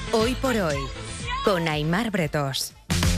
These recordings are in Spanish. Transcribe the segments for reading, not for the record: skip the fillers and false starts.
Hoy por hoy, con Aimar Bretos.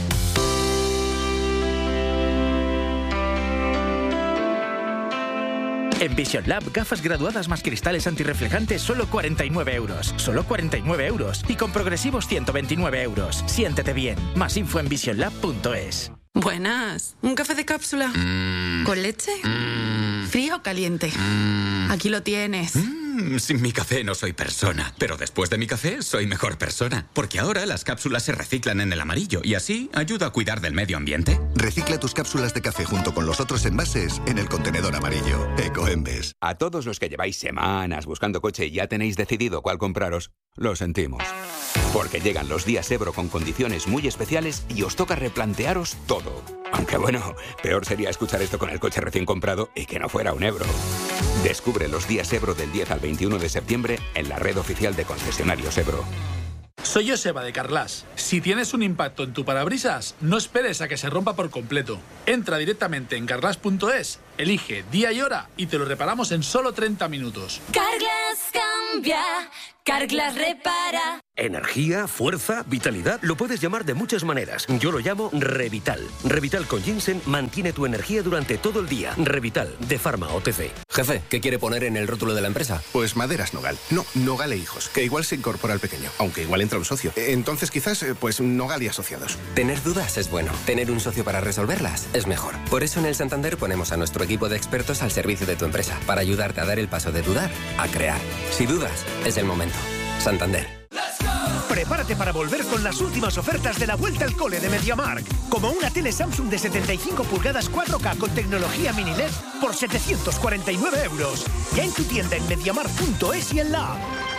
En Vision Lab, gafas graduadas más cristales antirreflejantes, solo 49 euros. Solo 49 euros. Y con progresivos, 129 euros. Siéntete bien. Más info en visionlab.es. Buenas. ¿Un café de cápsula? ¿Con leche? ¿Frío o caliente? Aquí lo tienes. Sin mi café no soy persona, pero después de mi café soy mejor persona, porque ahora las cápsulas se reciclan en el amarillo y así ayuda a cuidar del medio ambiente. Recicla tus cápsulas de café junto con los otros envases en el contenedor amarillo. Ecoembes. A todos los que lleváis semanas buscando coche y ya tenéis decidido cuál compraros, lo sentimos. Porque llegan los días Ebro con condiciones muy especiales y os toca replantearos todo. Aunque bueno, peor sería escuchar esto con el coche recién comprado y que no fuera un Ebro. Descubre los días Ebro del 10 al 21 de septiembre en la red oficial de concesionarios Ebro. Soy Joseba de Carglass. Si tienes un impacto en tu parabrisas, no esperes a que se rompa por completo. Entra directamente en carglass.es, elige día y hora y te lo reparamos en solo 30 minutos. Carglass cambia, Carglass repara. Energía, fuerza, vitalidad, lo puedes llamar de muchas maneras. Yo lo llamo Revital. Revital con ginseng mantiene tu energía durante todo el día. Revital, de Pharma OTC. Jefe, ¿qué quiere poner en el rótulo de la empresa? Pues Maderas Nogal. No, Nogal e Hijos, que igual se incorpora al pequeño, aunque igual entra un socio. Entonces quizás, pues Nogal y Asociados. Tener dudas es bueno. Tener un socio para resolverlas es mejor. Por eso en el Santander ponemos a nuestro equipo de expertos al servicio de tu empresa, para ayudarte a dar el paso de dudar a crear. Si dudas, es el momento. Santander. Prepárate para volver con las últimas ofertas de la vuelta al cole de MediaMarkt. Como una tele Samsung de 75 pulgadas 4K con tecnología mini LED por 749 euros. Ya en tu tienda en MediaMarkt.es y en la app.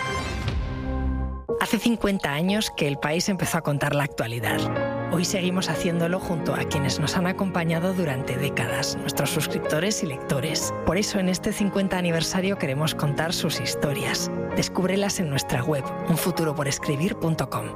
Hace 50 años que el país empezó a contar la actualidad. Hoy seguimos haciéndolo junto a quienes nos han acompañado durante décadas, nuestros suscriptores y lectores. Por eso en este 50 aniversario queremos contar sus historias. Descúbrelas en nuestra web, unfuturoporescribir.com.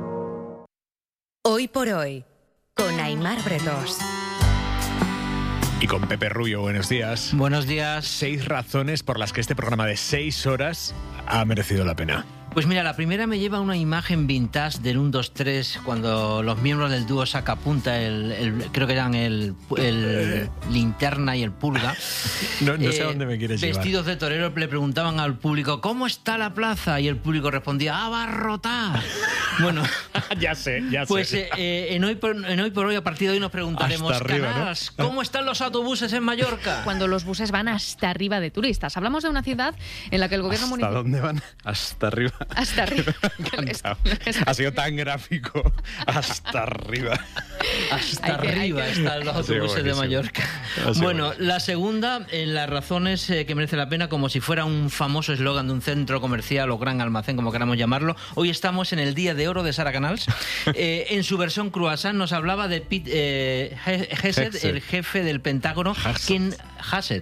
Hoy por hoy, con Aimar Bretos. Y con Pepe Rubio, buenos días. Buenos días. 6 razones por las que este programa de 6 horas ha merecido la pena. Pues mira, la primera me lleva una imagen vintage del 1, 2, 3, cuando los miembros del dúo Sacapunta, creo que eran el Linterna y el Pulga. No sé a dónde me quieres llevar. Vestidos de torero le preguntaban al público, ¿cómo está la plaza? Y el público respondía, ¡abarrotar! Bueno, ya sé. Pues en hoy por hoy, a partir de hoy nos preguntaremos, hasta arriba, Canals, ¿cómo están los autobuses en Mallorca? Cuando los buses van hasta arriba de turistas. Hablamos de una ciudad en la que el gobierno municipal... ¿Hasta dónde van? Hasta arriba. Hasta arriba. Ha sido tan gráfico. Hasta arriba. Hasta arriba están los autobuses de Mallorca. Bueno, la segunda, en las razones que merece la pena, como si fuera un famoso eslogan de un centro comercial o gran almacén, como queramos llamarlo. Hoy estamos en el Día de Oro de Sara Canals. En su versión croissant nos hablaba de Pete Hegseth, el jefe del Pentágono. Hegseth.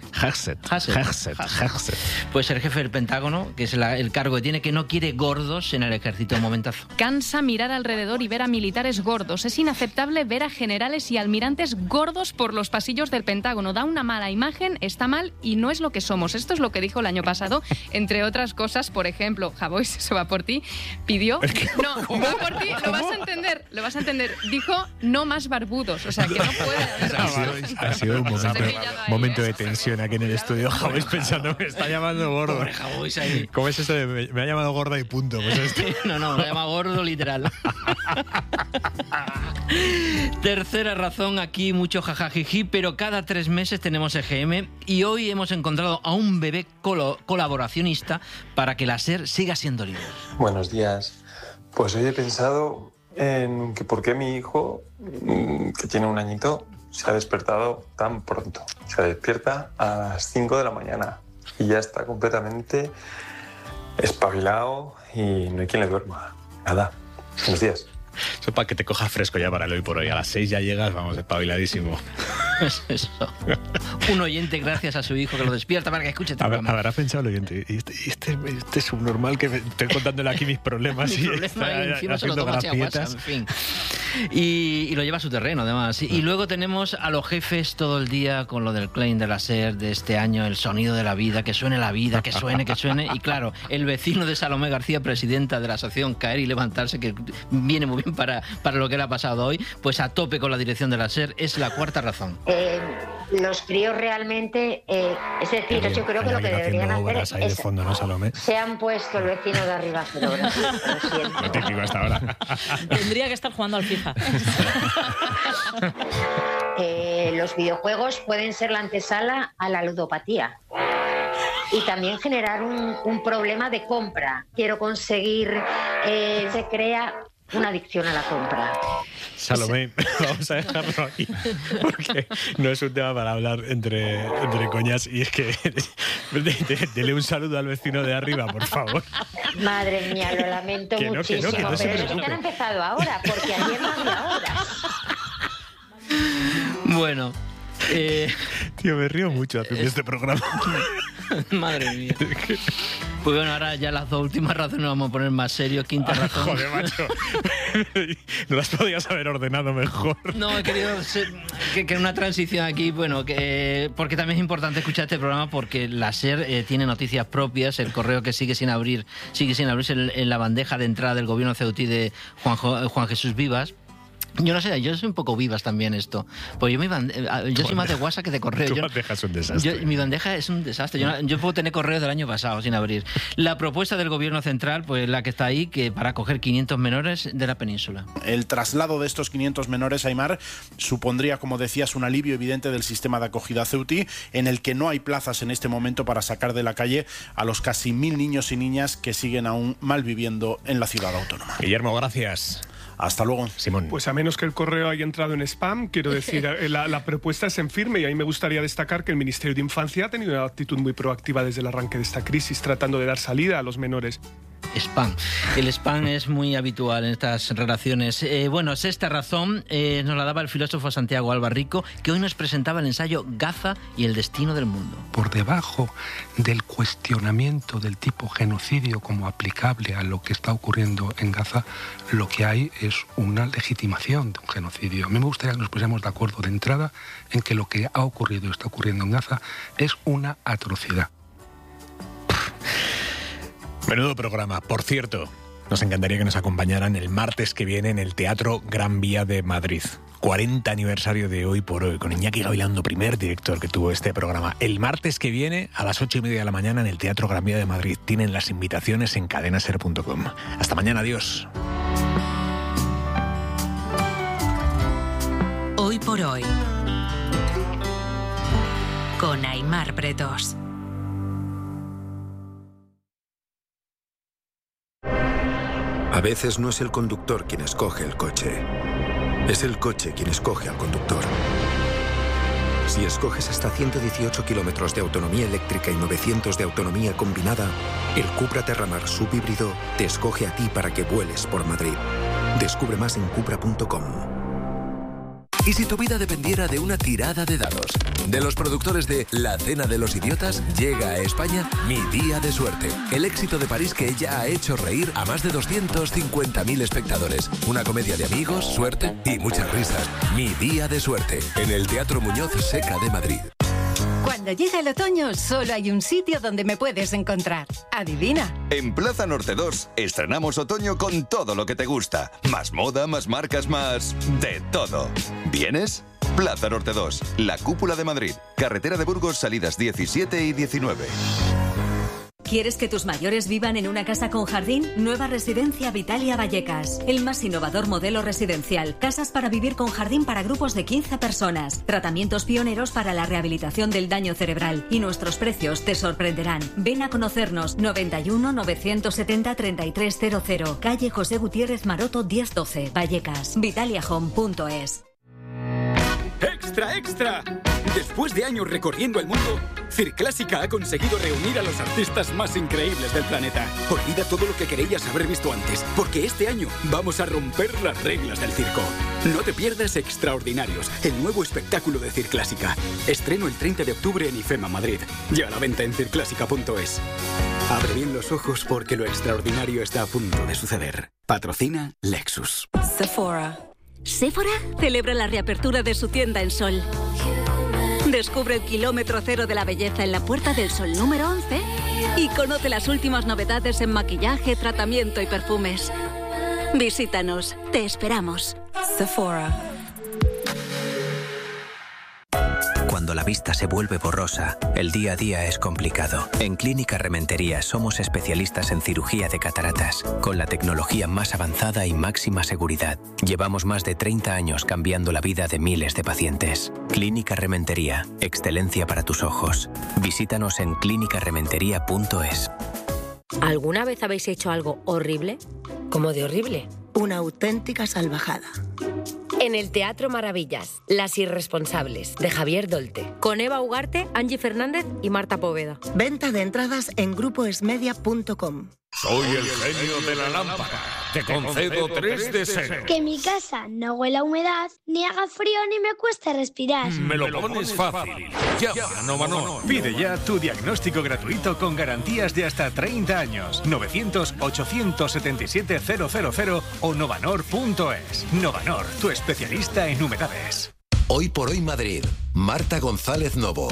Pues el jefe del Pentágono, que es el cargo que tiene, que no quiere gordos en el ejército. Un momentazo. Cansa mirar alrededor y ver a militares gordos. Es inaceptable ver a generales y almirantes gordos por los pasillos del Pentágono. Da una mala imagen, está mal y no es lo que somos. Esto es lo que dijo el año pasado. Entre otras cosas, por ejemplo, Javois, eso va por ti, pidió... No, va por ti, lo vas a entender. Dijo, no más barbudos. O sea, que no puede haber... Ha sido un momento de tensión aquí en el estudio. Javois pensando, me está llamando gordo. Pobre Javois ahí. ¿Cómo es esto de me ha llamado gorda y punto? Pues esto. No, me llama gordo literal. Tercera razón, aquí mucho jajajiji, pero cada 3 meses tenemos EGM y hoy hemos encontrado a un bebé colaboracionista para que la SER siga siendo líder. Buenos días. Pues hoy he pensado en que por qué mi hijo, que tiene 1 añito, se ha despertado tan pronto. Se despierta a las 5 de la mañana y ya está completamente espabilado y no hay quien le duerma. Nada. Buenos días. Eso para que te coja fresco ya para el hoy por hoy. A las 6 ya llegas, vamos, espabiladísimo. Pues eso. Un oyente gracias a su hijo que lo despierta para que escuche este programa. Habrá pensado el oyente, este subnormal que estoy contándole aquí mis problemas y encima se lo toma gracietas. En fin. Y lo lleva a su terreno, además. Y luego tenemos a los jefes todo el día con lo del claim de la SER de este año, el sonido de la vida, que suene la vida, que suene. Y claro, el vecino de Salomé García, presidenta de la asociación Caer y Levantarse, que viene muy bien para lo que le ha pasado hoy, pues a tope con la dirección de la SER, es la cuarta razón. Los críos realmente, es decir, yo creo que lo que deberían hacer es... Fondo, ¿no, Salomé? Se han puesto el vecino de arriba a hacer obras. Lo siento. No te equivoco hasta ahora. Tendría que estar jugando al FIFA. Los videojuegos pueden ser la antesala a la ludopatía. Y también generar un problema de compra. Quiero conseguir, se crea una adicción a la compra. Salomé, vamos a dejarlo aquí, porque no es un tema para hablar entre coñas, y es que dele un saludo al vecino de arriba, por favor. Madre mía, lo lamento muchísimo, pero es que han empezado ahora, porque ayer no había horas. Bueno, tío, me río mucho haciendo este programa. Madre mía. Pues bueno, ahora ya las dos últimas razones vamos a poner más serios. Quinta razón. Joder, macho. No las podías haber ordenado mejor. No, he querido que una transición aquí, bueno, porque también es importante escuchar este programa, porque la SER tiene noticias propias, el correo que sigue sin abrirse en la bandeja de entrada del gobierno ceutí de Juan Jesús Vivas. Yo no sé, yo soy un poco Vivas también esto. Pues yo soy más de WhatsApp que de correo. Tu bandeja es un desastre. Mi bandeja es un desastre. Yo puedo tener correos del año pasado sin abrir. La propuesta del gobierno central, pues la que está ahí, que para acoger 500 menores de la península. El traslado de estos 500 menores, Aimar, supondría, como decías, un alivio evidente del sistema de acogida ceutí, en el que no hay plazas en este momento para sacar de la calle a los casi 1.000 niños y niñas que siguen aún malviviendo en la ciudad autónoma. Guillermo, gracias. Hasta luego. Simón. Pues a menos que el correo haya entrado en spam, quiero decir, la propuesta es en firme, y a mí me gustaría destacar que el Ministerio de Infancia ha tenido una actitud muy proactiva desde el arranque de esta crisis, tratando de dar salida a los menores. Spam. El spam es muy habitual en estas relaciones. Sexta razón nos la daba el filósofo Santiago Albarrico, que hoy nos presentaba el ensayo Gaza y el destino del mundo. Por debajo del cuestionamiento del tipo genocidio como aplicable a lo que está ocurriendo en Gaza, lo que hay es una legitimación de un genocidio. A mí me gustaría que nos pusiéramos de acuerdo de entrada en que lo que ha ocurrido y está ocurriendo en Gaza es una atrocidad. Menudo programa. Por cierto, nos encantaría que nos acompañaran el martes que viene en el Teatro Gran Vía de Madrid. 40 aniversario de Hoy por Hoy, con Iñaki Gavilando, primer director que tuvo este programa. El martes que viene a las 8:30 de la mañana en el Teatro Gran Vía de Madrid. Tienen las invitaciones en cadenaser.com. Hasta mañana, adiós. Hoy por Hoy, con Aimar Bretos. A veces no es el conductor quien escoge el coche. Es el coche quien escoge al conductor. Si escoges hasta 118 kilómetros de autonomía eléctrica y 900 de autonomía combinada, el Cupra Terramar subhíbrido te escoge a ti para que vueles por Madrid. Descubre más en cupra.com. ¿Y si tu vida dependiera de una tirada de dados? De los productores de La Cena de los Idiotas, llega a España Mi Día de Suerte. El éxito de París que ya ha hecho reír a más de 250.000 espectadores. Una comedia de amigos, suerte y muchas risas. Mi Día de Suerte, en el Teatro Muñoz Seca de Madrid. Cuando llega el otoño, solo hay un sitio donde me puedes encontrar. Adivina. En Plaza Norte 2 estrenamos otoño con todo lo que te gusta. Más moda, más marcas, más de todo. ¿Vienes? Plaza Norte 2, la Cúpula de Madrid. Carretera de Burgos, salidas 17 y 19. ¿Quieres que tus mayores vivan en una casa con jardín? Nueva residencia Vitalia Vallecas. El más innovador modelo residencial. Casas para vivir con jardín para grupos de 15 personas. Tratamientos pioneros para la rehabilitación del daño cerebral. Y nuestros precios te sorprenderán. Ven a conocernos. 91 970 3300. Calle José Gutiérrez Maroto 1012. Vallecas. Vitaliahome.es. ¡Extra, extra! Después de años recorriendo el mundo, Circlásica ha conseguido reunir a los artistas más increíbles del planeta. Olvida todo lo que querías haber visto antes, porque este año vamos a romper las reglas del circo. No te pierdas Extraordinarios, el nuevo espectáculo de Circlásica. Estreno el 30 de octubre en IFEMA Madrid. Ya a la venta en circlásica.es. Abre bien los ojos porque lo extraordinario está a punto de suceder. Patrocina Lexus. Sephora. Sephora celebra la reapertura de su tienda en Sol. Descubre el kilómetro cero de la belleza en la Puerta del Sol número 11 y conoce las últimas novedades en maquillaje, tratamiento y perfumes. Visítanos, te esperamos. Sephora. Cuando la vista se vuelve borrosa, el día a día es complicado. En Clínica Rementería somos especialistas en cirugía de cataratas, con la tecnología más avanzada y máxima seguridad. Llevamos más de 30 años cambiando la vida de miles de pacientes. Clínica Rementería, excelencia para tus ojos. Visítanos en clinicarementería.es. ¿Alguna vez habéis hecho algo horrible? ¿Cómo de horrible? Una auténtica salvajada. En el Teatro Maravillas, Las Irresponsables, de Javier Dolte, con Eva Ugarte, Angie Fernández y Marta Poveda. Venta de entradas en grupoesmedia.com. Soy el genio de la lámpara. Te concedo 3 deseos. Que mi casa no huela a humedad, ni haga frío, ni me cueste respirar. Me lo pones fácil. Llama a Novanor. Pide ya tu diagnóstico gratuito con garantías de hasta 30 años. 900-877-000 o novanor.es. Novanor, tu especialista en humedades. Hoy por hoy Madrid. Marta González Novo.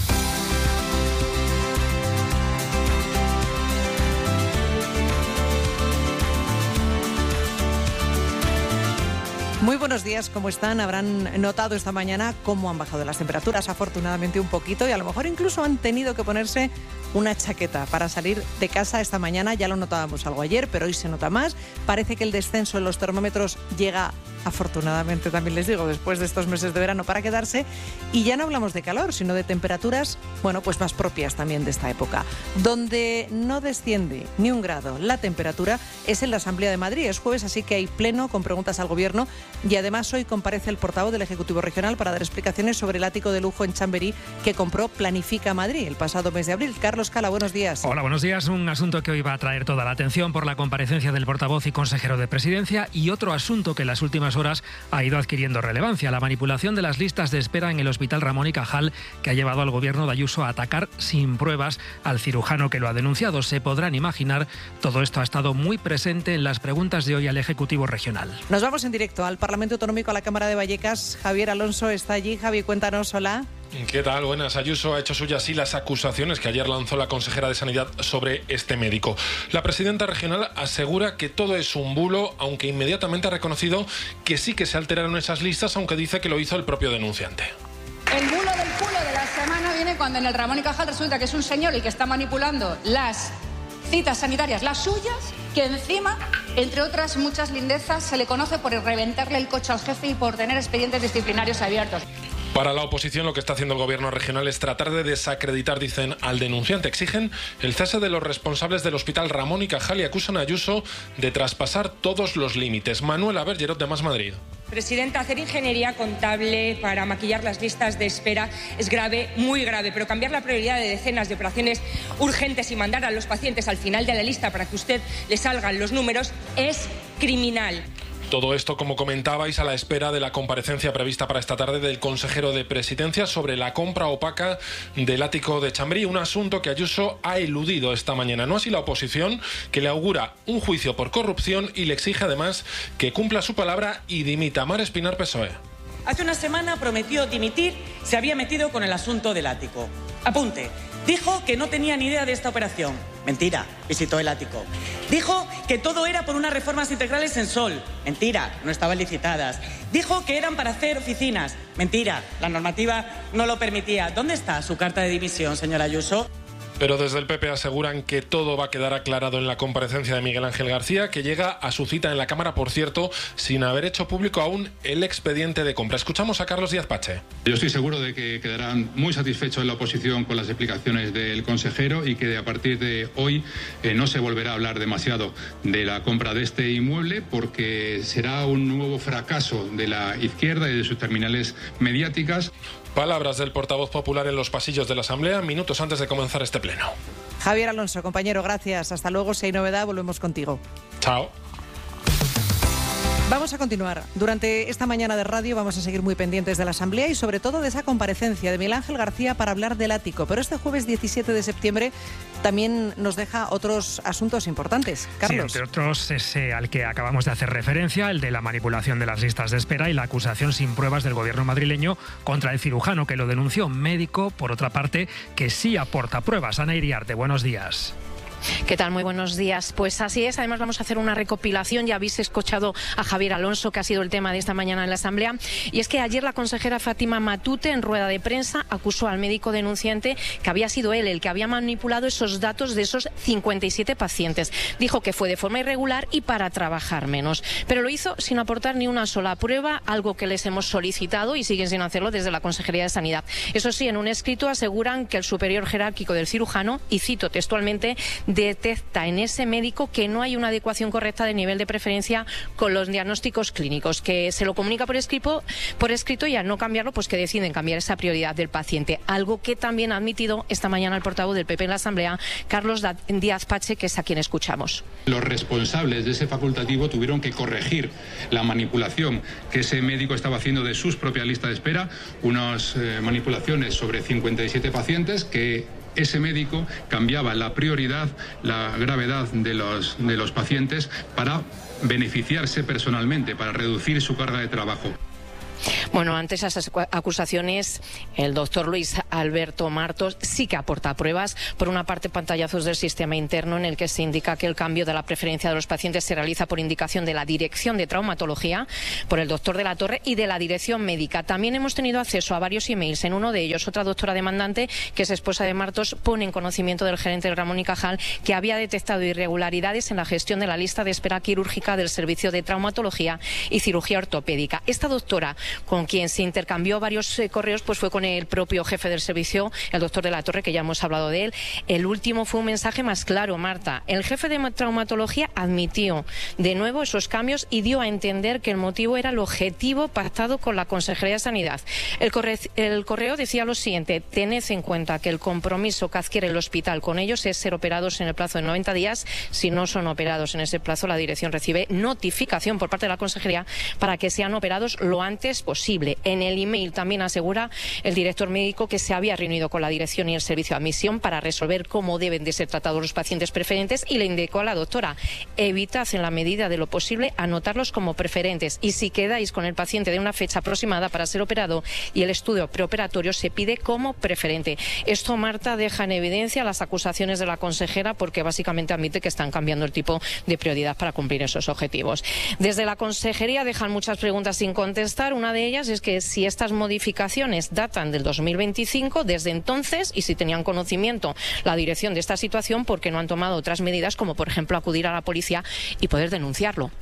Muy buenos días, ¿cómo están? Habrán notado esta mañana cómo han bajado las temperaturas, afortunadamente un poquito, y a lo mejor incluso han tenido que ponerse una chaqueta para salir de casa esta mañana. Ya lo notábamos algo ayer, pero hoy se nota más. Parece que el descenso en los termómetros llega, afortunadamente también les digo, después de estos meses de verano para quedarse. Y ya no hablamos de calor, sino de temperaturas, bueno, pues más propias también de esta época. Donde no desciende ni un grado la temperatura es en la Asamblea de Madrid. Es jueves, así que hay pleno con preguntas al Gobierno. Y además hoy comparece el portavoz del Ejecutivo Regional para dar explicaciones sobre el ático de lujo en Chamberí que compró Planifica Madrid el pasado mes de abril. Carlos Cala, buenos días. Hola, buenos días. Un asunto que hoy va a traer toda la atención por la comparecencia del portavoz y consejero de Presidencia, y otro asunto que en las últimas horas ha ido adquiriendo relevancia: la manipulación de las listas de espera en el Hospital Ramón y Cajal, que ha llevado al Gobierno de Ayuso a atacar sin pruebas al cirujano que lo ha denunciado. Se podrán imaginar, todo esto ha estado muy presente en las preguntas de hoy al Ejecutivo Regional. Nos vamos en directo al Parlamento Autonómico, a la Cámara de Vallecas. Javier Alonso está allí. Javi, cuéntanos, hola. ¿Qué tal? Buenas. Ayuso ha hecho suyas sí las acusaciones que ayer lanzó la consejera de Sanidad sobre este médico. La presidenta regional asegura que todo es un bulo, aunque inmediatamente ha reconocido que sí que se alteraron esas listas, aunque dice que lo hizo el propio denunciante. El bulo del culo de la semana viene cuando en el Ramón y Cajal resulta que es un señor el que está manipulando las citas sanitarias, las suyas, que encima, entre otras muchas lindezas, se le conoce por reventarle el coche al jefe y por tener expedientes disciplinarios abiertos. Para la oposición, lo que está haciendo el Gobierno regional es tratar de desacreditar, dicen, al denunciante. Exigen el cese de los responsables del Hospital Ramón y Cajal y acusan a Ayuso de traspasar todos los límites. Manuel Abergerot, de Más Madrid. Presidenta, hacer ingeniería contable para maquillar las listas de espera es grave, muy grave, pero cambiar la prioridad de decenas de operaciones urgentes y mandar a los pacientes al final de la lista para que usted le salgan los números es criminal. Todo esto, como comentabais, a la espera de la comparecencia prevista para esta tarde del consejero de Presidencia sobre la compra opaca del ático de Chamberí, un asunto que Ayuso ha eludido esta mañana. No así la oposición, que le augura un juicio por corrupción y le exige además que cumpla su palabra y dimita. Mar Espinar, PSOE. Hace una semana prometió dimitir, se había metido con el asunto del ático. Apunte. Dijo que no tenía ni idea de esta operación. Mentira, visitó el ático. Dijo que todo era por unas reformas integrales en Sol. Mentira, no estaban licitadas. Dijo que eran para hacer oficinas. Mentira, la normativa no lo permitía. ¿Dónde está su carta de dimisión, señora Ayuso? Pero desde el PP aseguran que todo va a quedar aclarado en la comparecencia de Miguel Ángel García, que llega a su cita en la Cámara, por cierto, sin haber hecho público aún el expediente de compra. Escuchamos a Carlos Díaz Pache. Yo estoy seguro de que quedarán muy satisfechos en la oposición con las explicaciones del consejero y que a partir de hoy no se volverá a hablar demasiado de la compra de este inmueble, porque será un nuevo fracaso de la izquierda y de sus terminales mediáticas. Palabras del portavoz popular en los pasillos de la Asamblea minutos antes de comenzar este pleno. Javier Alonso, compañero, gracias. Hasta luego. Si hay novedad, volvemos contigo. Chao. Vamos a continuar. Durante esta mañana de radio vamos a seguir muy pendientes de la Asamblea y sobre todo de esa comparecencia de Miguel Ángel García para hablar del ático. Pero este jueves 17 de septiembre también nos deja otros asuntos importantes. Carlos. Sí, entre otros ese al que acabamos de hacer referencia, el de la manipulación de las listas de espera y la acusación sin pruebas del gobierno madrileño contra el cirujano que lo denunció. Médico, por otra parte, que sí aporta pruebas. Ana Iriarte, buenos días. ¿Qué tal? Muy buenos días. Pues así es. Además vamos a hacer una recopilación. Ya habéis escuchado a Javier Alonso, que ha sido el tema de esta mañana en la Asamblea. Y es que ayer la consejera Fátima Matute, en rueda de prensa, acusó al médico denunciante que había sido él el que había manipulado esos datos de esos 57 pacientes. Dijo que fue de forma irregular y para trabajar menos. Pero lo hizo sin aportar ni una sola prueba, algo que les hemos solicitado y siguen sin hacerlo desde la Consejería de Sanidad. Eso sí, en un escrito aseguran que el superior jerárquico del cirujano, y cito textualmente, detecta en ese médico que no hay una adecuación correcta de nivel de preferencia con los diagnósticos clínicos, que se lo comunica por escrito y al no cambiarlo, pues que deciden cambiar esa prioridad del paciente. Algo que también ha admitido esta mañana el portavoz del PP en la Asamblea, Carlos Díaz Pache, que es a quien escuchamos. Los responsables de ese facultativo tuvieron que corregir la manipulación que ese médico estaba haciendo de sus propias listas de espera, unas manipulaciones sobre 57 pacientes que ese médico cambiaba la prioridad, la gravedad de los pacientes para beneficiarse personalmente, para reducir su carga de trabajo. Bueno, ante esas acusaciones, el doctor Luis Alberto Martos sí que aporta pruebas. Por una parte, pantallazos del sistema interno en el que se indica que el cambio de la preferencia de los pacientes se realiza por indicación de la Dirección de Traumatología, por el doctor de la Torre y de la Dirección Médica. También hemos tenido acceso a varios emails. En uno de ellos, otra doctora demandante, que es esposa de Martos, pone en conocimiento del gerente Ramón y Cajal que había detectado irregularidades en la gestión de la lista de espera quirúrgica del servicio de traumatología y cirugía ortopédica. Esta doctora, con quien se intercambió varios correos, pues fue con el propio jefe del servicio, el doctor de la Torre, que ya hemos hablado de él. El último fue un mensaje más claro, Marta. El jefe de traumatología admitió de nuevo esos cambios y dio a entender que el motivo era el objetivo pactado con la Consejería de Sanidad. El correo decía lo siguiente: tened en cuenta que el compromiso que adquiere el hospital con ellos es ser operados en el plazo de 90 días. Si no son operados en ese plazo, la dirección recibe notificación por parte de la Consejería para que sean operados lo antes posible. En el email también asegura el director médico que se había reunido con la dirección y el servicio de admisión para resolver cómo deben de ser tratados los pacientes preferentes y le indicó a la doctora: evitad en la medida de lo posible anotarlos como preferentes y si quedáis con el paciente de una fecha aproximada para ser operado y el estudio preoperatorio se pide como preferente. Esto, Marta, deja en evidencia las acusaciones de la consejera porque básicamente admite que están cambiando el tipo de prioridad para cumplir esos objetivos. Desde la consejería dejan muchas preguntas sin contestar. Una de ellas es que si estas modificaciones datan del 2025, desde entonces, y si tenían conocimiento la dirección de esta situación, ¿por qué no han tomado otras medidas, como por ejemplo acudir a la policía y poder denunciarlo?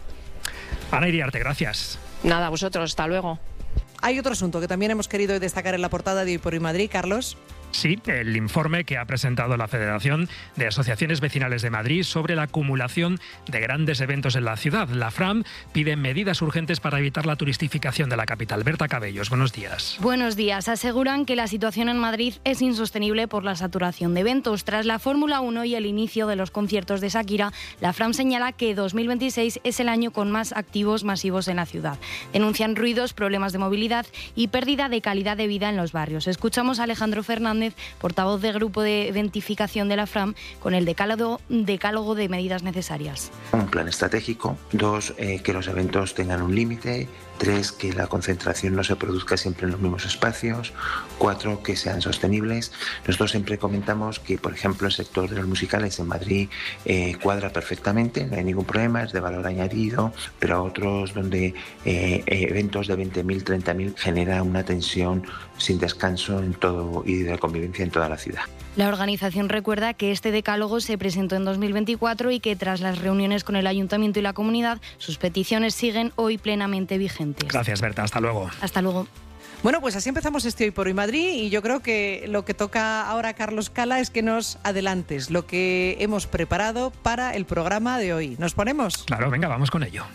Ana Iriarte, gracias. Nada, a vosotros, hasta luego. Hay otro asunto que también hemos querido destacar en la portada de Hoy por Hoy Madrid, Carlos. Sí, el informe que ha presentado la Federación de Asociaciones Vecinales de Madrid sobre la acumulación de grandes eventos en la ciudad. La FRAM pide medidas urgentes para evitar la turistificación de la capital. Berta Cabellos, buenos días. Buenos días. Aseguran que la situación en Madrid es insostenible por la saturación de eventos. Tras la Fórmula 1 y el inicio de los conciertos de Shakira, la FRAM señala que 2026 es el año con más activos masivos en la ciudad. Denuncian ruidos, problemas de movilidad y pérdida de calidad de vida en los barrios. Escuchamos a Alejandro Fernández, portavoz del Grupo de Identificación de la FRAM, con el decálogo de medidas necesarias. Un plan estratégico. 2, que los eventos tengan un límite. 3, que la concentración no se produzca siempre en los mismos espacios. 4, que sean sostenibles. Nosotros siempre comentamos que, por ejemplo, el sector de los musicales en Madrid cuadra perfectamente, no hay ningún problema, es de valor añadido, pero otros donde eventos de 20.000, 30.000 genera una tensión sin descanso en todo y de convivencia en toda la ciudad. La organización recuerda que este decálogo se presentó en 2024 y que tras las reuniones con el Ayuntamiento y la comunidad, sus peticiones siguen hoy plenamente vigentes. Gracias, Berta. Hasta luego. Hasta luego. Bueno, pues así empezamos este Hoy por Hoy Madrid y yo creo que lo que toca ahora, Carlos Cala, es que nos adelantes lo que hemos preparado para el programa de hoy. ¿Nos ponemos? Claro, venga, vamos con ello.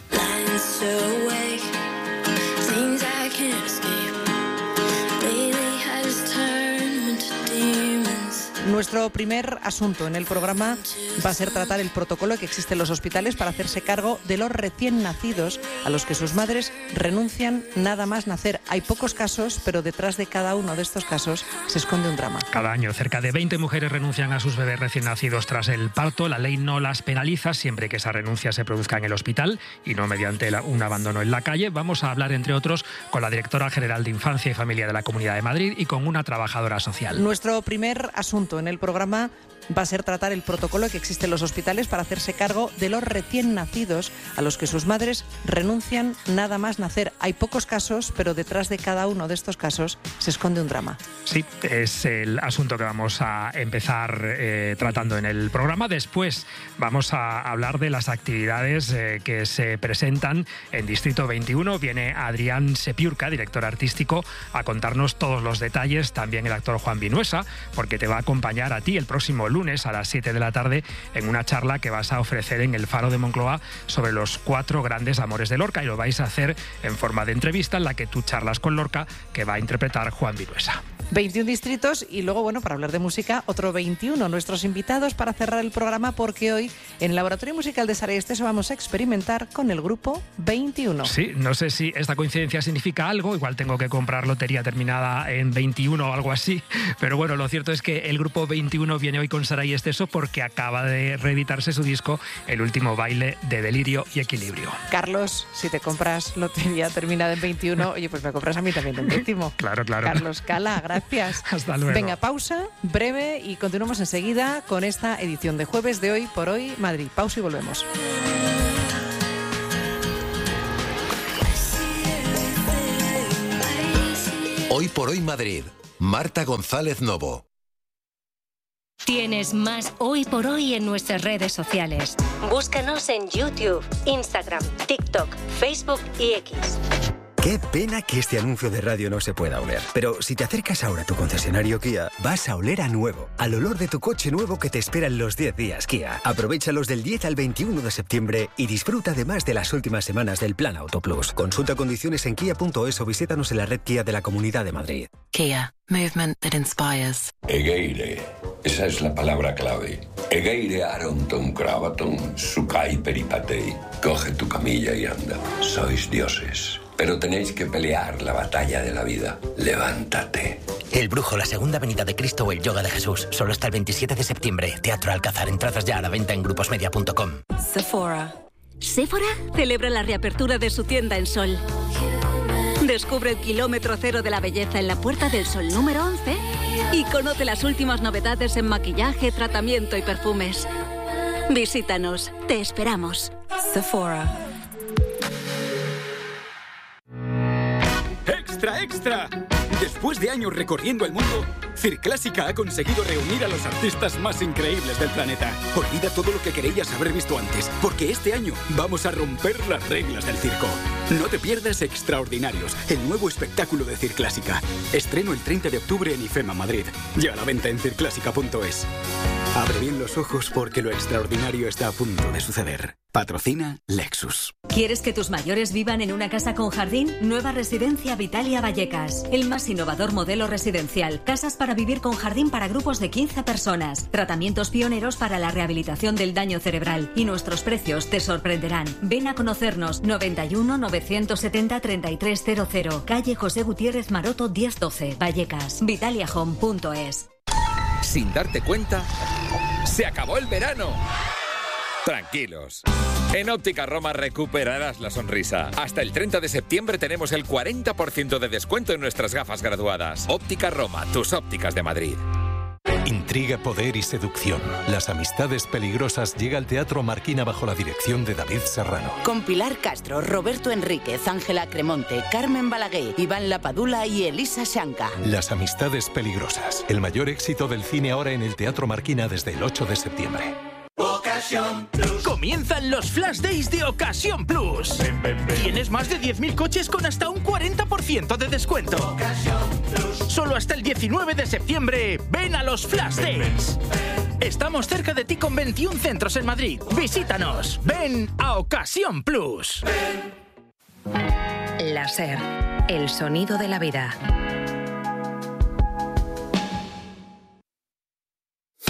Nuestro primer asunto en el programa va a ser tratar el protocolo que existe en los hospitales para hacerse cargo de los recién nacidos a los que sus madres renuncian nada más nacer. Hay pocos casos, pero detrás de cada uno de estos casos se esconde un drama. Cada año cerca de 20 mujeres renuncian a sus bebés recién nacidos tras el parto. La ley no las penaliza siempre que esa renuncia se produzca en el hospital y no mediante un abandono en la calle. Vamos a hablar, entre otros, con la directora general de Infancia y Familia de la Comunidad de Madrid y con una trabajadora social. Nuestro primer asunto en el programa va a ser tratar el protocolo que existe en los hospitales para hacerse cargo de los recién nacidos a los que sus madres renuncian nada más nacer. Hay pocos casos, pero detrás de cada uno de estos casos se esconde un drama. Sí, es el asunto que vamos a empezar tratando en el programa. Después vamos a hablar de las actividades que se presentan en Distrito 21. Viene Adrián Sepiurca, director artístico, a contarnos todos los detalles. También el actor Juan Vinuesa, porque te va a acompañar a ti el próximo lunes a las 7 de la tarde en una charla que vas a ofrecer en el Faro de Moncloa sobre los 4 grandes amores de Lorca, y lo vais a hacer en forma de entrevista en la que tú charlas con Lorca, que va a interpretar Juan Vinuesa. 21 distritos y luego, bueno, para hablar de música, otro 21. Nuestros invitados para cerrar el programa, porque hoy en el Laboratorio Musical de Sara y Esteso vamos a experimentar con el grupo 21. Sí, no sé si esta coincidencia significa algo, igual tengo que comprar lotería terminada en 21 o algo así, pero bueno, lo cierto es que el grupo 21 viene hoy con Sara y Esteso porque acaba de reeditarse su disco El último baile de delirio y equilibrio. Carlos, si te compras lotería terminada en 21, oye, pues me compras a mí también en décimo. Claro. Carlos Cala, gracias. Hasta luego. Venga, pausa breve y continuamos enseguida con esta edición de jueves de Hoy por Hoy Madrid. Pausa y volvemos. Hoy por Hoy Madrid. Marta González Novo. Tienes más Hoy por Hoy en nuestras redes sociales. Búscanos en YouTube, Instagram, TikTok, Facebook y X. Qué pena que este anuncio de radio no se pueda oler. Pero si te acercas ahora a tu concesionario Kia, vas a oler a nuevo, al olor de tu coche nuevo que te espera en los 10 días Kia. Aprovéchalos del 10 al 21 de septiembre y disfruta además de las últimas semanas del Plan Auto Plus. Consulta condiciones en kia.es o visítanos en la red Kia de la Comunidad de Madrid. Kia, movement that inspires. Egeire, esa es la palabra clave. Egeire aronton cravaton sukai peripatei. Coge tu camilla y anda. Sois dioses. Pero tenéis que pelear la batalla de la vida. Levántate. El Brujo, la segunda venida de Cristo o el Yoga de Jesús. Solo hasta el 27 de septiembre. Teatro Alcázar. Entradas ya a la venta en gruposmedia.com. Sephora celebra la reapertura de su tienda en Sol. Descubre el kilómetro cero de la belleza en la Puerta del Sol número 11 y conoce las últimas novedades en maquillaje, tratamiento y perfumes. Visítanos. Te esperamos. Sephora. ¡Extra, extra! Después de años recorriendo el mundo, Circlásica ha conseguido reunir a los artistas más increíbles del planeta. Olvida todo lo que creías haber visto antes, porque este año vamos a romper las reglas del circo. No te pierdas Extraordinarios, el nuevo espectáculo de Circlásica. Estreno el 30 de octubre en IFEMA Madrid. Ya a la venta en circlásica.es. Abre bien los ojos porque lo extraordinario está a punto de suceder. Patrocina Lexus. ¿Quieres que tus mayores vivan en una casa con jardín? Nueva Residencia Vitalia Vallecas. El más innovador modelo residencial. Casas para vivir con jardín para grupos de 15 personas. Tratamientos pioneros para la rehabilitación del daño cerebral. Y nuestros precios te sorprenderán. Ven a conocernos. 91 970 3300. Calle José Gutiérrez Maroto 1012. Vallecas. vitaliahome.es. Sin darte cuenta, se acabó el verano. Tranquilos. En Óptica Roma recuperarás la sonrisa. Hasta el 30 de septiembre tenemos el 40% de descuento en nuestras gafas graduadas. Óptica Roma, tus ópticas de Madrid. Intriga, poder y seducción. Las amistades peligrosas llega al Teatro Marquina bajo la dirección de David Serrano. Con Pilar Castro, Roberto Enríquez, Ángela Cremonte, Carmen Balaguer, Iván Lapadula y Elisa Shanka. Las amistades peligrosas. El mayor éxito del cine ahora en el Teatro Marquina desde el 8 de septiembre. Ocasión Plus. Comienzan los Flash Days de Ocasión Plus. Tienes más de 10.000 coches con hasta un 40% de descuento. Ocasión Plus. Solo hasta el 19 de septiembre. Ven a los Flash Days. Estamos cerca de ti con 21 centros en Madrid. Visítanos. Ven a Ocasión Plus. La SER, el sonido de la vida.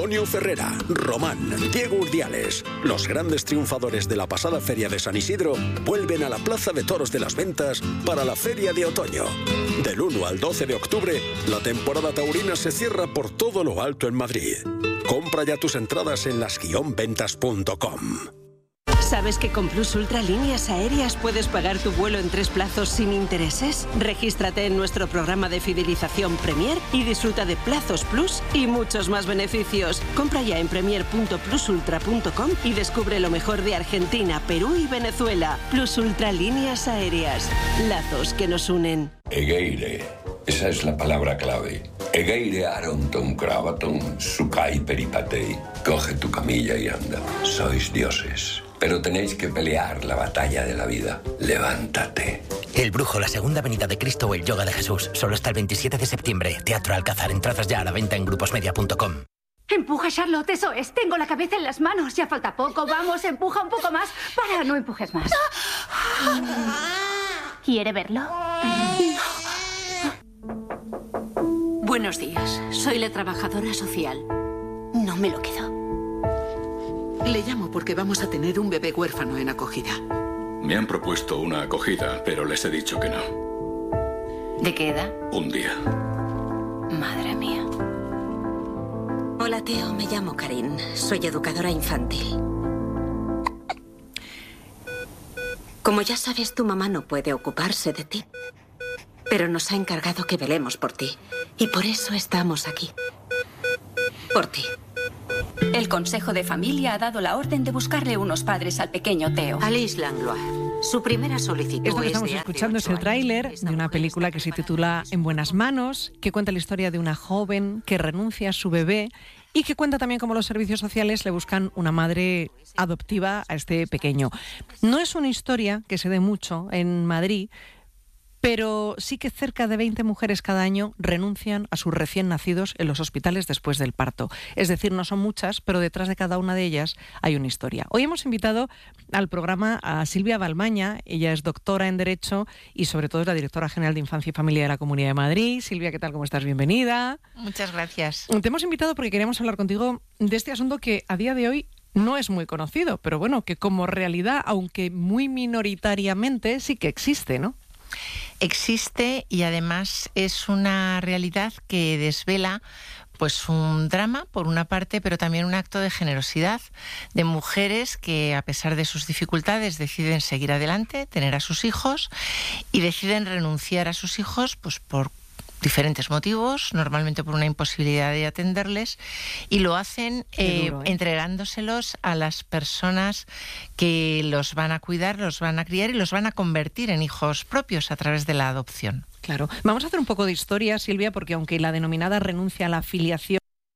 Antonio Ferrera, Román, Diego Urdiales. Los grandes triunfadores de la pasada Feria de San Isidro vuelven a la Plaza de Toros de las Ventas para la Feria de Otoño. Del 1 al 12 de octubre, la temporada taurina se cierra por todo lo alto en Madrid. Compra ya tus entradas en las-ventas.com. ¿Sabes que con Plus Ultra Líneas Aéreas puedes pagar tu vuelo en 3 plazos sin intereses? Regístrate en nuestro programa de fidelización Premier y disfruta de plazos Plus y muchos más beneficios. Compra ya en premier.plusultra.com y descubre lo mejor de Argentina, Perú y Venezuela. Plus Ultra Líneas Aéreas. Lazos que nos unen. Egeire. Esa es la palabra clave. Egeire Aronton Cravaton Sukai Peripatei. Coge tu camilla y anda. Sois dioses. Pero tenéis que pelear la batalla de la vida. Levántate. El Brujo, la segunda venida de Cristo o el Yoga de Jesús. Solo hasta el 27 de septiembre. Teatro Alcázar. Entradas ya a la venta en gruposmedia.com. Empuja, Charlotte, eso es. Tengo la cabeza en las manos. Ya falta poco. Vamos, empuja un poco más. Para, no empujes más. ¿Quiere verlo? Buenos días. Soy la trabajadora social. No me lo quedo. Le llamo porque vamos a tener un bebé huérfano en acogida. Me han propuesto una acogida, pero les he dicho que no. ¿De qué edad? Un día. Madre mía. Hola, Teo. Me llamo Karin. Soy educadora infantil. Como ya sabes, tu mamá no puede ocuparse de ti. Pero nos ha encargado que velemos por ti. Y por eso estamos aquí. Por ti. El Consejo de Familia ha dado la orden de buscarle unos padres al pequeño Teo. Alice Langlois. Su primera solicitud. Esto que estamos escuchando es el tráiler de una película que se titula En buenas manos, que cuenta la historia de una joven que renuncia a su bebé y que cuenta también cómo los servicios sociales le buscan una madre adoptiva a este pequeño. No es una historia que se dé mucho en Madrid, pero sí que cerca de 20 mujeres cada año renuncian a sus recién nacidos en los hospitales después del parto. Es decir, no son muchas, pero detrás de cada una de ellas hay una historia. Hoy hemos invitado al programa a Silvia Balmaña. Ella es doctora en Derecho y sobre todo es la directora general de Infancia y Familia de la Comunidad de Madrid. Silvia, ¿qué tal? ¿Cómo estás? Bienvenida. Muchas gracias. Te hemos invitado porque queríamos hablar contigo de este asunto que a día de hoy no es muy conocido, pero bueno, que como realidad, aunque muy minoritariamente, sí que existe, ¿no? Existe y además es una realidad que desvela pues un drama por una parte, pero también un acto de generosidad de mujeres que a pesar de sus dificultades deciden seguir adelante, tener a sus hijos y deciden renunciar a sus hijos pues por diferentes motivos, normalmente por una imposibilidad de atenderles, y lo hacen entregándoselos a las personas que los van a cuidar, los van a criar y los van a convertir en hijos propios a través de la adopción. Claro. Vamos a hacer un poco de historia, Silvia, porque aunque la denominada renuncia a la filiación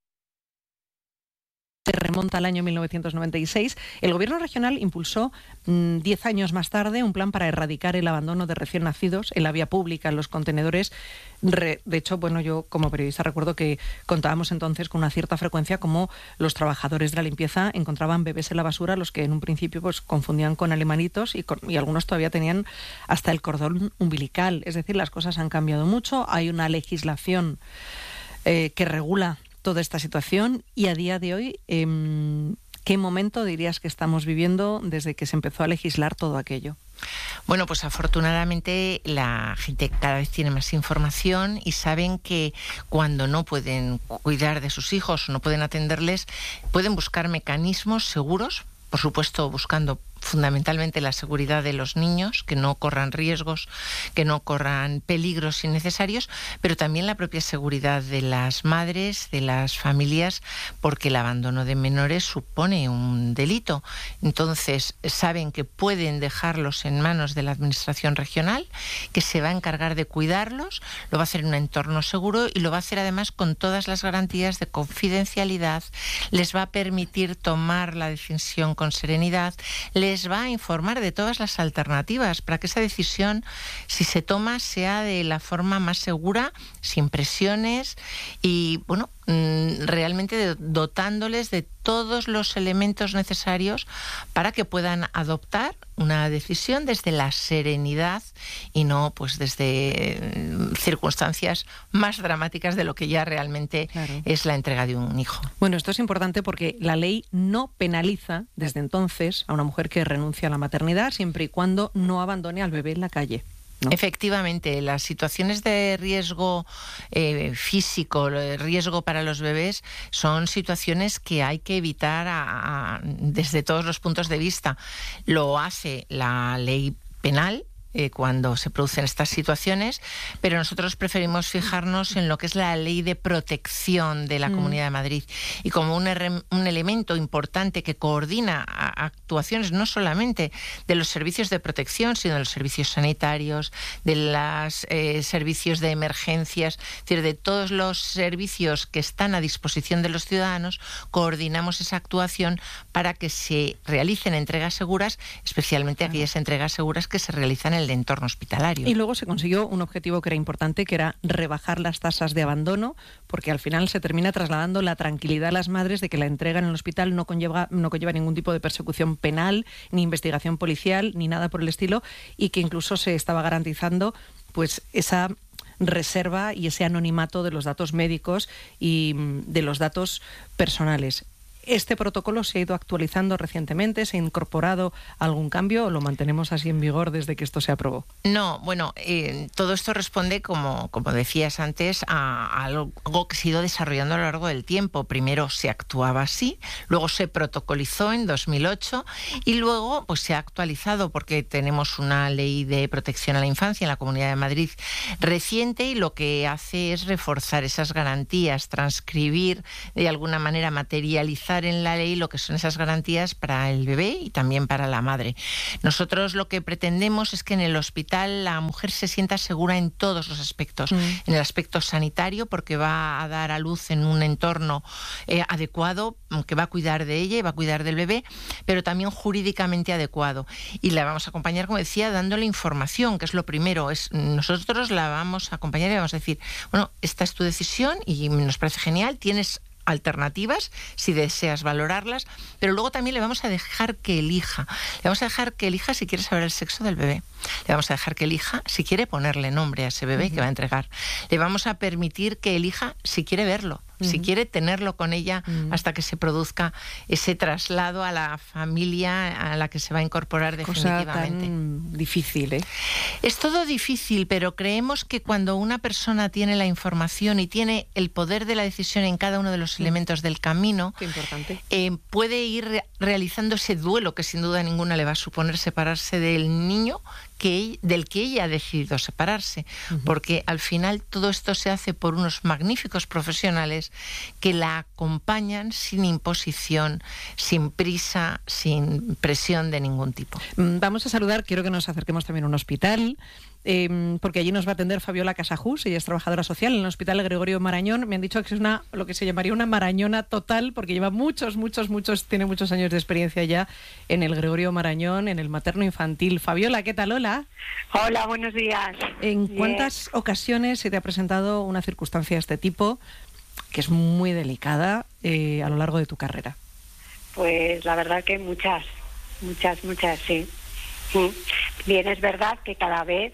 se remonta al año 1996, el Gobierno regional impulsó 10 años más tarde un plan para erradicar el abandono de recién nacidos en la vía pública, en los contenedores. De hecho, bueno, yo como periodista recuerdo que contábamos entonces con una cierta frecuencia cómo los trabajadores de la limpieza encontraban bebés en la basura, los que en un principio pues confundían con alemanitos y algunos todavía tenían hasta el cordón umbilical. Es decir, las cosas han cambiado mucho, hay una legislación que regula toda esta situación y a día de hoy, ¿qué momento dirías que estamos viviendo desde que se empezó a legislar todo aquello? Bueno, pues afortunadamente la gente cada vez tiene más información y saben que cuando no pueden cuidar de sus hijos o no pueden atenderles, pueden buscar mecanismos seguros, por supuesto buscando fundamentalmente la seguridad de los niños, que no corran riesgos, que no corran peligros innecesarios, pero también la propia seguridad de las madres, de las familias, porque el abandono de menores supone un delito. Entonces, saben que pueden dejarlos en manos de la administración regional, que se va a encargar de cuidarlos, lo va a hacer en un entorno seguro y lo va a hacer además con todas las garantías de confidencialidad, les va a permitir tomar la decisión con serenidad, les va a informar de todas las alternativas para que esa decisión, si se toma, sea de la forma más segura, sin presiones y, bueno, realmente dotándoles de todos los elementos necesarios para que puedan adoptar una decisión desde la serenidad y no pues desde circunstancias más dramáticas de lo que ya realmente es la entrega de un hijo. Bueno, esto es importante porque la ley no penaliza desde entonces a una mujer que renuncia a la maternidad siempre y cuando no abandone al bebé en la calle, ¿no? Efectivamente, las situaciones de riesgo físico, riesgo para los bebés, son situaciones que hay que evitar desde todos los puntos de vista. Lo hace la ley penal cuando se producen estas situaciones, pero nosotros preferimos fijarnos en lo que es la ley de protección de la Comunidad de Madrid y como un elemento importante que coordina actuaciones no solamente de los servicios de protección, sino de los servicios sanitarios, de los servicios de emergencias, es decir, de todos los servicios que están a disposición de los ciudadanos. Coordinamos esa actuación para que se realicen entregas seguras, especialmente aquellas entregas seguras que se realizan en el entorno hospitalario. Y luego se consiguió un objetivo que era importante, que era rebajar las tasas de abandono, porque al final se termina trasladando la tranquilidad a las madres de que la entrega en el hospital no conlleva ningún tipo de persecución penal, ni investigación policial, ni nada por el estilo, y que incluso se estaba garantizando pues esa reserva y ese anonimato de los datos médicos y de los datos personales. ¿Este protocolo se ha ido actualizando recientemente? ¿Se ha incorporado algún cambio o lo mantenemos así en vigor desde que esto se aprobó? No, bueno, todo esto responde, como decías antes, a algo que se ha ido desarrollando a lo largo del tiempo. Primero se actuaba así, luego se protocolizó en 2008 y luego pues se ha actualizado porque tenemos una ley de protección a la infancia en la Comunidad de Madrid reciente y lo que hace es reforzar esas garantías, transcribir de alguna manera, materializar en la ley lo que son esas garantías para el bebé y también para la madre. Nosotros lo que pretendemos es que en el hospital la mujer se sienta segura en todos los aspectos. En el aspecto sanitario, porque va a dar a luz en un entorno adecuado, que va a cuidar de ella y va a cuidar del bebé, pero también jurídicamente adecuado. Y la vamos a acompañar, como decía, dándole información, que es lo primero. Nosotros la vamos a acompañar y vamos a decir, bueno, esta es tu decisión y nos parece genial, tienes alternativas si deseas valorarlas, pero luego también le vamos a dejar que elija. Le vamos a dejar que elija si quiere saber el sexo del bebé. Le vamos a dejar que elija si quiere ponerle nombre a ese bebé que va a entregar. Le vamos a permitir que elija si quiere verlo, si quiere tenerlo con ella hasta que se produzca ese traslado a la familia a la que se va a incorporar definitivamente. Cosa tan difícil, ¿eh? Es todo difícil, pero creemos que cuando una persona tiene la información y tiene el poder de la decisión en cada uno de los elementos del camino, qué importante, puede ir realizando ese duelo que sin duda ninguna le va a suponer separarse del niño del que ella ha decidido separarse, porque al final todo esto se hace por unos magníficos profesionales que la acompañan sin imposición, sin prisa, sin presión de ningún tipo. Vamos a saludar, quiero que nos acerquemos también a un hospital, porque allí nos va a atender Fabiola Casajús, ella es trabajadora social en el Hospital Gregorio Marañón. Me han dicho que es lo que se llamaría una marañona total, porque lleva tiene muchos años de experiencia ya en el Gregorio Marañón, en el materno infantil. Fabiola, ¿qué tal? Hola. Hola, buenos días. ¿En cuántas ocasiones se te ha presentado una circunstancia de este tipo, que es muy delicada, a lo largo de tu carrera? Pues la verdad que muchas, sí. Bien, es verdad que cada vez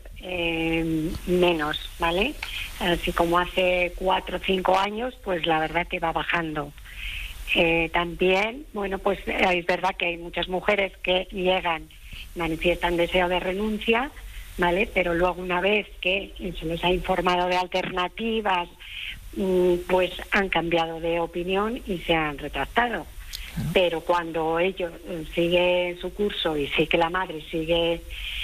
menos, ¿vale? Así como hace 4 o 5 años, pues la verdad que va bajando. También, bueno, pues es verdad que hay muchas mujeres que llegan, manifiestan deseo de renuncia, ¿vale? Pero luego, una vez que se les ha informado de alternativas, pues han cambiado de opinión y se han retractado. Pero cuando ellos siguen su curso y sí que la madre sigue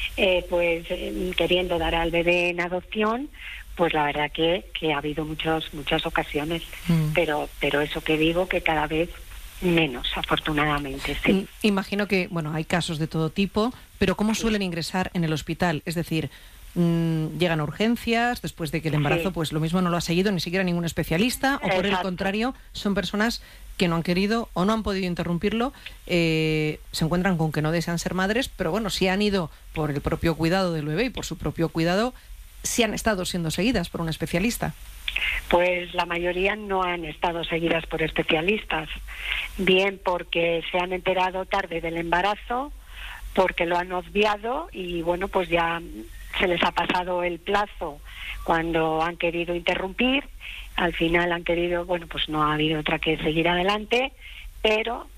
queriendo dar al bebé en adopción, pues la verdad que ha habido muchas ocasiones, pero eso que digo, que cada vez menos, afortunadamente, sí. Imagino que, bueno, hay casos de todo tipo, pero ¿cómo suelen ingresar en el hospital? Es decir, llegan a urgencias después de que el embarazo, pues lo mismo no lo ha seguido ni siquiera ningún especialista, o por el contrario, son personas que no han querido o no han podido interrumpirlo, se encuentran con que no desean ser madres, pero bueno, si han ido por el propio cuidado del bebé y por su propio cuidado, sí han estado siendo seguidas por un especialista. Pues la mayoría no han estado seguidas por especialistas, bien porque se han enterado tarde del embarazo, porque lo han obviado y bueno, pues ya se les ha pasado el plazo cuando han querido interrumpir, al final han querido, bueno, pues no ha habido otra que seguir adelante, pero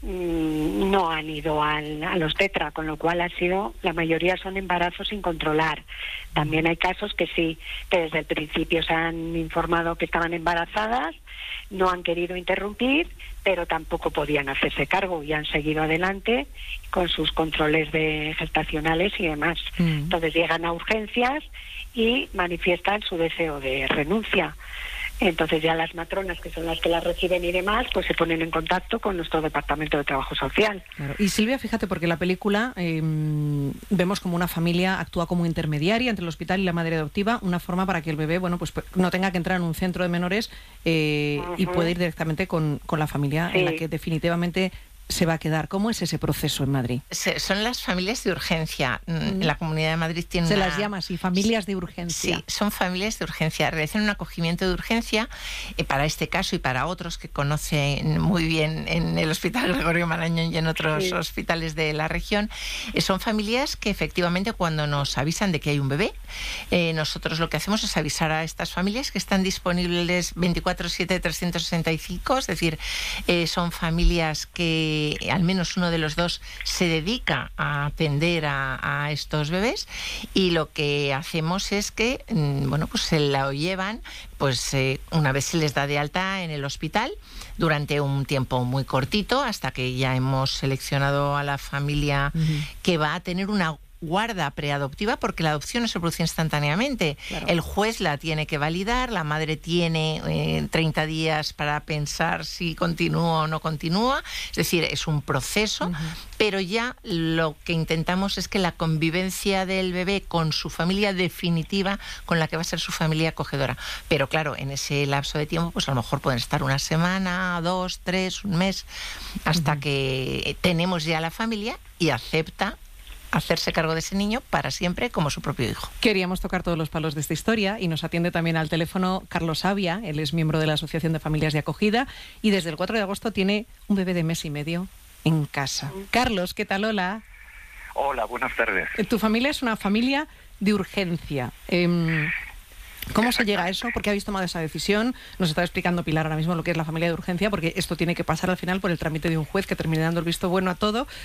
no han ido al obstetra, con lo cual la mayoría son embarazos sin controlar. También hay casos que sí, que desde el principio se han informado que estaban embarazadas, no han querido interrumpir, pero tampoco podían hacerse cargo y han seguido adelante con sus controles gestacionales y demás. Entonces llegan a urgencias y manifiestan su deseo de renuncia. Entonces ya las matronas, que son las que las reciben y demás, pues se ponen en contacto con nuestro Departamento de Trabajo Social. Claro. Y Silvia, fíjate, porque la película vemos como una familia actúa como intermediaria entre el hospital y la madre adoptiva, una forma para que el bebé, bueno, pues no tenga que entrar en un centro de menores y pueda ir directamente con la familia en la que definitivamente se va a quedar. ¿Cómo es ese proceso en Madrid? Son las familias de urgencia. La Comunidad de Madrid tiene las llama así, familias de urgencia. Sí, son familias de urgencia. Realizan un acogimiento de urgencia para este caso y para otros que conocen muy bien en el Hospital Gregorio Marañón y en otros hospitales de la región. Son familias que efectivamente cuando nos avisan de que hay un bebé, nosotros lo que hacemos es avisar a estas familias que están disponibles 24/7, 365, es decir, son familias que al menos uno de los dos se dedica a atender a estos bebés y lo que hacemos es que bueno, pues se la llevan, pues una vez se les da de alta en el hospital durante un tiempo muy cortito hasta que ya hemos seleccionado a la familia que va a tener una guarda preadoptiva, porque la adopción no se produce instantáneamente. Claro. El juez la tiene que validar, la madre tiene 30 días para pensar si continúa o no continúa, es decir, es un proceso, pero ya lo que intentamos es que la convivencia del bebé con su familia definitiva, con la que va a ser su familia acogedora. Pero claro, en ese lapso de tiempo, pues a lo mejor pueden estar una semana, 2, 3, un mes, hasta que tenemos ya la familia y acepta hacerse cargo de ese niño para siempre como su propio hijo. Queríamos tocar todos los palos de esta historia y nos atiende también al teléfono Carlos Avia. Él es miembro de la Asociación de Familias de Acogida y desde el 4 de agosto tiene un bebé de 1 mes y medio en casa. Carlos, ¿qué tal? Hola. Hola, buenas tardes. Tu familia es una familia de urgencia. ¿Cómo se llega a eso? ¿Por qué habéis tomado esa decisión? Nos está explicando Pilar ahora mismo lo que es la familia de urgencia, porque esto tiene que pasar al final por el trámite de un juez que termine dando el visto bueno a todo,